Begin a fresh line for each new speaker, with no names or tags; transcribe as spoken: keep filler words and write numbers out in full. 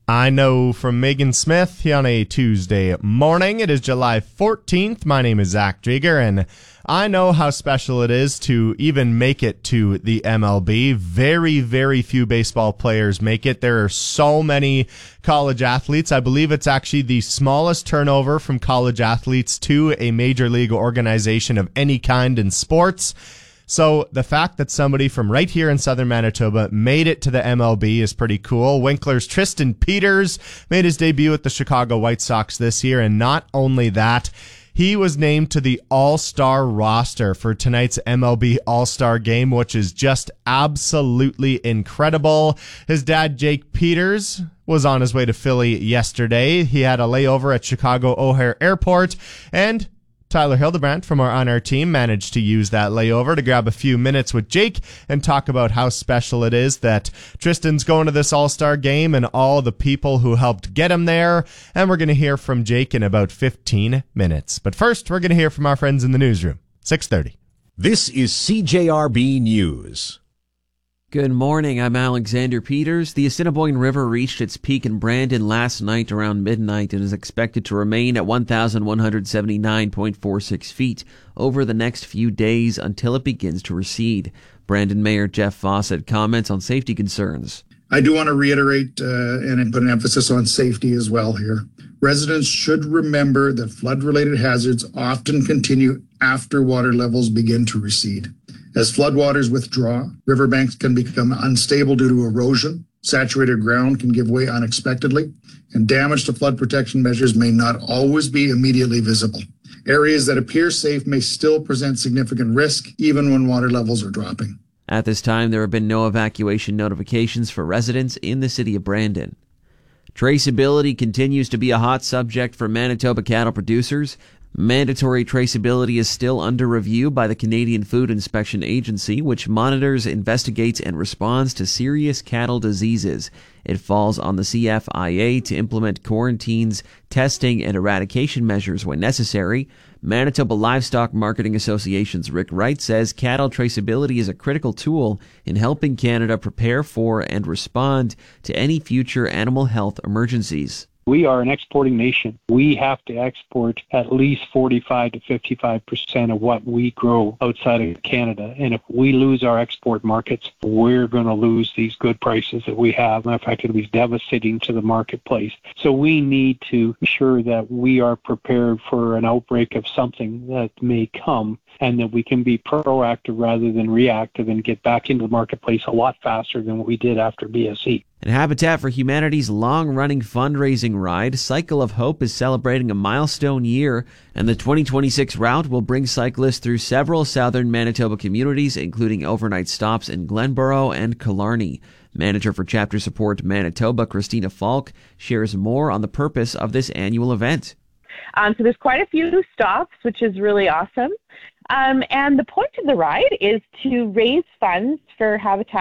I know from Megan Smith on a Tuesday morning. It is July fourteenth. My name is Zach Drieger, and I know how special it is to even make it to the M L B. Very, very few baseball players make it. There are so many college athletes. I believe it's actually the smallest turnover from college athletes to a major league organization of any kind in sports. So the fact that somebody from right here in southern Manitoba made it to the M L B is pretty cool. Winkler's Tristan Peters made his debut at the Chicago White Sox this year, and not only that, he was named to the All-Star roster for tonight's M L B All-Star game, which is just absolutely incredible. His dad, Jake Peters, was on his way to Philly yesterday. He had a layover at Chicago O'Hare Airport, and Tyler Hildebrandt from our On Our team managed to use that layover to grab a few minutes with Jake and talk about how special it is that Tristan's going to this All-Star game and all the people who helped get him there. And we're going to hear from Jake in about fifteen minutes. But first, we're going to hear from our friends in the newsroom. six thirty.
This is C J R B News.
Good morning, I'm Alexander Peters. The Assiniboine River reached its peak in Brandon last night around midnight and is expected to remain at one thousand one hundred seventy-nine point four six feet over the next few days until it begins to recede. Brandon Mayor Jeff Fawcett comments on safety concerns.
I do want to reiterate uh, and put an emphasis on safety as well here. Residents should remember that flood-related hazards often continue after water levels begin to recede. As floodwaters withdraw, riverbanks can become unstable due to erosion, saturated ground can give way unexpectedly, and damage to flood protection measures may not always be immediately visible. Areas that appear safe may still present significant risk even when water levels are dropping.
At this time, there have been no evacuation notifications for residents in the city of Brandon. Traceability continues to be a hot subject for Manitoba cattle producers. Mandatory traceability is still under review by the Canadian Food Inspection Agency, which monitors, investigates, and responds to serious cattle diseases. It falls on the C F I A to implement quarantines, testing, and eradication measures when necessary. Manitoba Livestock Marketing Association's Rick Wright says cattle traceability is a critical tool in helping Canada prepare for and respond to any future animal health emergencies.
We are an exporting nation. We have to export at least forty-five to fifty-five percent of what we grow outside of Canada. And if we lose our export markets, we're going to lose these good prices that we have. Matter of fact, it'll be devastating to the marketplace. So we need to ensure that we are prepared for an outbreak of something that may come, and that we can be proactive rather than reactive and get back into the marketplace a lot faster than what we did after B S E.
And Habitat for Humanity's long-running fundraising ride, Cycle of Hope, is celebrating a milestone year, and the twenty twenty-six route will bring cyclists through several southern Manitoba communities, including overnight stops in Glenborough and Killarney. Manager for Chapter Support Manitoba, Christina Falk, shares more on the purpose of this annual event.
Um, so there's quite a few stops, which is really awesome. Um, and the point of the ride is to raise funds for Habitat